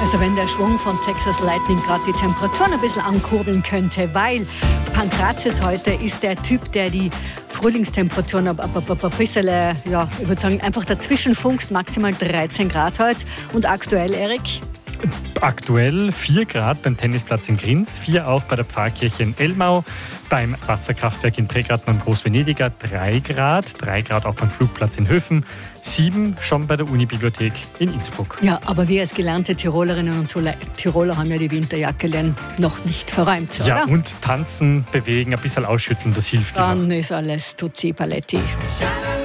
Also wenn der Schwung von Texas Lightning gerade die Temperaturen ein bisschen ankurbeln könnte, weil Pankratius heute ist der Typ, der die Frühlingstemperaturen ein bisschen, ja, ich würde sagen, einfach dazwischen funkt, maximal 13 Grad heute. Und aktuell, Erik? Aktuell 4 Grad beim Tennisplatz in Grinz, 4 auch bei der Pfarrkirche in Elmau, beim Wasserkraftwerk in Tregarten und Großvenediger 3 Grad, 3 Grad auch beim Flugplatz in Höfen, 7 schon bei der Unibibliothek in Innsbruck. Ja, aber wir als gelernte Tirolerinnen und Tiroler haben ja die Winterjacke noch nicht verräumt, oder? Ja, und tanzen, bewegen, ein bisschen ausschütteln, das hilft immer. Dann ist alles tutti paletti.